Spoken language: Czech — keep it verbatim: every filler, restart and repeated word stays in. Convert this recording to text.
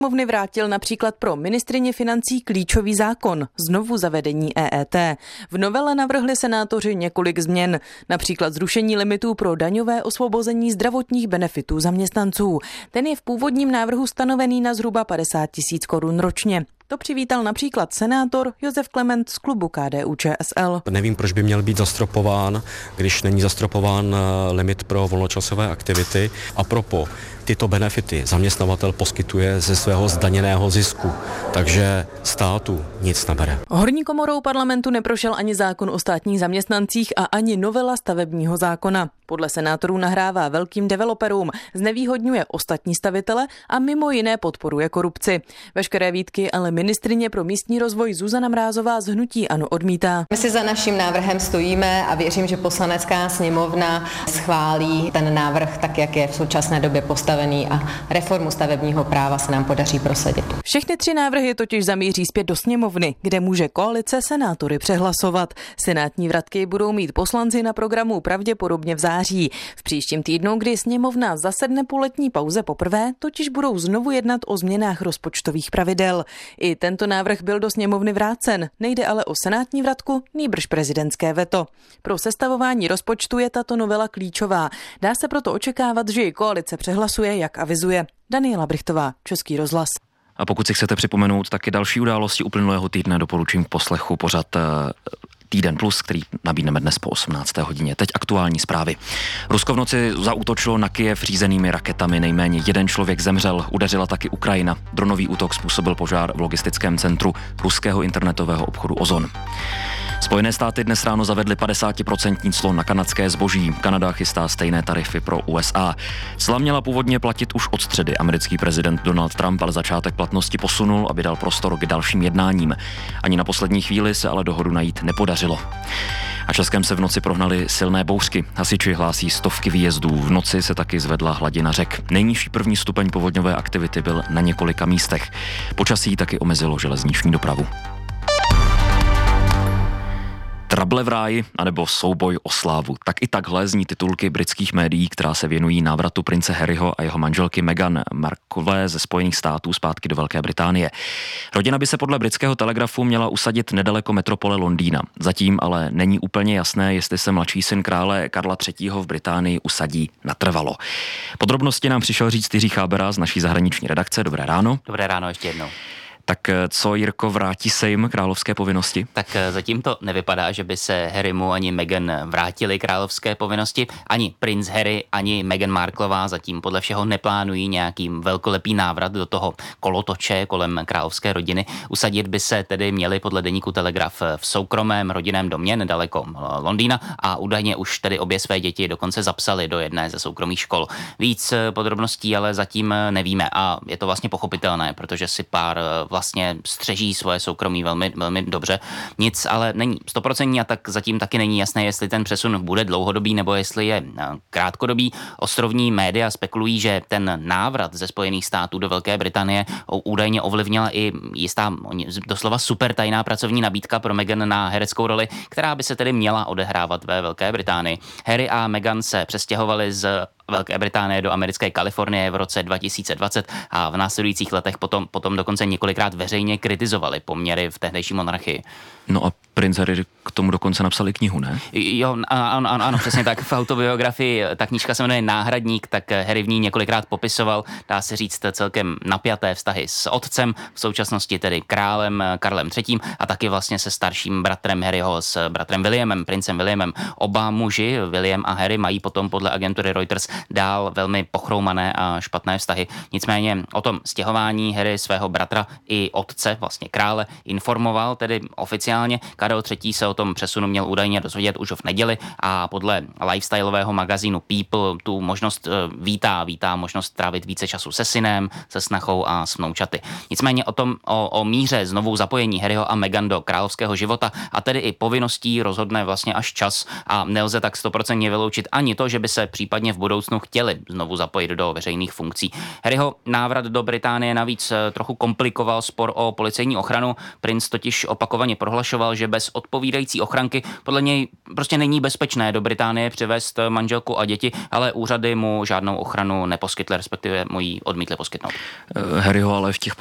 Sněmovny vrátil například pro ministryni financí klíčový zákon, znovu zavedení E E T. V novele navrhli senátoři několik změn, například zrušení limitů pro daňové osvobození zdravotních benefitů zaměstnanců. Ten je v původním návrhu stanovený na zhruba padesát tisíc korun ročně. To přivítal například senátor Josef Klement z klubu K D U Č S L. Nevím, proč by měl být zastropován, když není zastropován limit pro volnočasové aktivity. A propo, tyto benefity zaměstnavatel poskytuje ze svého zdaněného zisku, takže státu nic nebere. Horní komorou parlamentu neprošel ani zákon o státních zaměstnancích a ani novela stavebního zákona. Podle senátorů nahrává velkým developerům, znevýhodňuje ostatní stavitele a mimo jiné podporuje korupci. Veškeré výtky ale ministryně pro místní rozvoj Zuzana Mrázová z hnutí ANO odmítá. My si za naším návrhem stojíme a věřím, že Poslanecká sněmovna schválí ten návrh tak, jak je v současné době postavený a reformu stavebního práva se nám podaří prosadit. Všechny tři návrhy totiž zamíří zpět do sněmovny, kde může koalice senátory přehlasovat. Senátní vratky budou mít poslanci na programu pravděpodobně v září. V příštím týdnu, kdy sněmovna zasedne po letní pauze poprvé, totiž budou znovu jednat o změnách rozpočtových pravidel. I tento návrh byl do sněmovny vrácen, nejde ale o senátní vratku, nýbrž prezidentské veto. Pro sestavování rozpočtu je tato novela klíčová. Dá se proto očekávat, že ji koalice přehlasuje, jak avizuje. Daniela Brichtová, Český rozhlas. A pokud si chcete připomenout taky další události uplynulého týdne, doporučím k poslechu pořad Týden plus, který nabídneme dnes po osmnácté hodině. Teď aktuální zprávy. Rusko v noci zaútočilo na Kyjev řízenými raketami. Nejméně jeden člověk zemřel, udeřila taky Ukrajina. Dronový útok způsobil požár v logistickém centru ruského internetového obchodu Ozon. Spojené státy dnes ráno zavedly padesát procent clo na kanadské zboží. Kanada chystá stejné tarify pro U S A. Cla měla původně platit už od středy. Americký prezident Donald Trump ale začátek platnosti posunul, aby dal prostor k dalším jednáním. Ani na poslední chvíli se ale dohodu najít nepodařilo. A Českem se v noci prohnaly silné bouřky. Hasiči hlásí stovky výjezdů. V noci se taky zvedla hladina řek. Nejnižší první stupeň povodňové aktivity byl na několika místech. Počasí taky omezilo železniční dopravu. Trable v ráji, anebo souboj o slávu. Tak i takhle zní titulky britských médií, která se věnují návratu prince Harryho a jeho manželky Meghan Markle ze Spojených států zpátky do Velké Británie. Rodina by se podle britského Telegrafu měla usadit nedaleko metropole Londýna. Zatím ale není úplně jasné, jestli se mladší syn krále Karla třetího v Británii usadí natrvalo. Podrobnosti nám přišel říct Jiří Chábera z naší zahraniční redakce. Dobré ráno. Dobré ráno ještě jednou. Tak co, Jirko, vrátí se jim královské povinnosti? Tak zatím to nevypadá, že by se Harrymu ani Meghan vrátili královské povinnosti. Ani princ Harry, ani Meghan Marklová zatím podle všeho neplánují nějaký velkolepý návrat do toho kolotoče kolem královské rodiny. Usadit by se tedy měli podle deníku Telegraf v soukromém rodinném domě nedaleko Londýna a údajně už tedy obě své děti dokonce zapsali do jedné ze soukromých škol. Víc podrobností ale zatím nevíme a je to vlastně pochopitelné, protože si pár vlastně střeží svoje soukromí velmi, velmi dobře. Nic ale není stoprocentní a tak zatím taky není jasné, jestli ten přesun bude dlouhodobý nebo jestli je krátkodobý. Ostrovní média spekulují, že ten návrat ze Spojených států do Velké Británie údajně ovlivnila i jistá doslova super tajná pracovní nabídka pro Meghan na hereckou roli, která by se tedy měla odehrávat ve Velké Británii. Harry a Meghan se přestěhovali z Velké Británie do americké Kalifornie v roce dva tisíce dvacet a v následujících letech potom, potom dokonce několikrát veřejně kritizovali poměry v tehdejší monarchii. No a princ Harry k tomu dokonce napsali knihu, ne? Jo, ano, ano, ano, přesně tak. V autobiografii, ta knížka se jmenuje Náhradník, tak Harry v ní několikrát popisoval, dá se říct, celkem napjaté vztahy s otcem, v současnosti tedy králem Karlem třetím a taky vlastně se starším bratrem Harryho, s bratrem Williamem, princem Williamem. Oba muži, William a Harry, mají potom podle agentury Reuters dál velmi pochroumané a špatné vztahy. Nicméně o tom stěhování Harry svého bratra i otce, vlastně krále, informoval tedy oficiálně. Karel třetí se o tom přesunu měl údajně dozvědět už v neděli a podle lifestyleového magazínu People tu možnost vítá, vítá možnost trávit více času se synem, se snachou a s vnoučaty. Nicméně o tom, o, o míře znovu zapojení Harryho a Meghan do královského života a tedy i povinností rozhodne vlastně až čas a nelze tak stoprocentně vyloučit ani to, že by se případně v budoucnu budoucnu chtěli znovu zapojit do veřejných funkcí. Harryho návrat do Británie navíc trochu komplikoval spor o policejní ochranu. Princ totiž opakovaně prohlašoval, že bez odpovídající ochranky podle něj prostě není bezpečné do Británie přivést manželku a děti, ale úřady mu žádnou ochranu neposkytly, respektive mu ji odmítly poskytnout. Harryho ale v těch